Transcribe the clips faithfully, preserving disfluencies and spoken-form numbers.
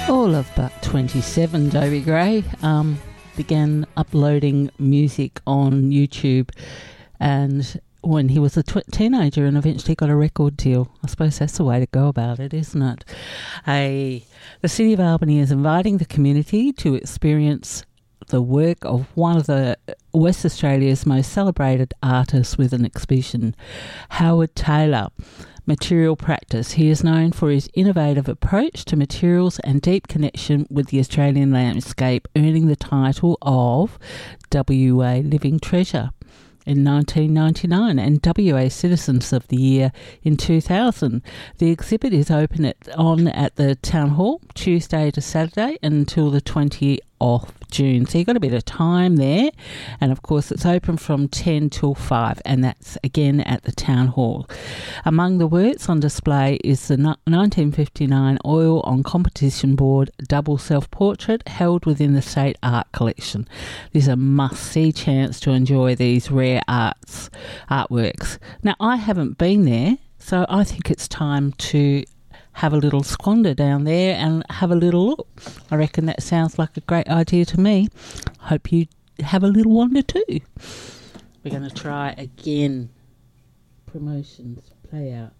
All of but twenty-seven, Toby Gray um, began uploading music on YouTube, and when he was a tw- teenager and eventually got a record deal. I suppose that's the way to go about it, isn't it? A, the City of Albany is inviting the community to experience the work of one of the West Australia's most celebrated artists with an exhibition, Howard Taylor. Material practice. He is known for his innovative approach to materials and deep connection with the Australian landscape, earning the title of W A Living Treasure in nineteen ninety-nine and W A Citizens of the Year in two thousand. The exhibit is open at, on at the Town Hall Tuesday to Saturday until the twentieth of June. So you've got a bit of time there. And of course it's open from ten till five, and that's again at the Town Hall. Among the works on display is the nineteen fifty-nine oil on competition board double self-portrait held within the State Art Collection. This is a must-see chance to enjoy these rare arts artworks. Now, I haven't been there, so I think it's time to have a little squander down there and have a little look. I reckon that sounds like a great idea to me. Hope you have a little wander too. We're going to try again. Promotions, play out.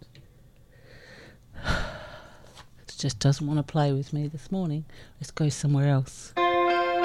It just doesn't want to play with me this morning. Let's go somewhere else.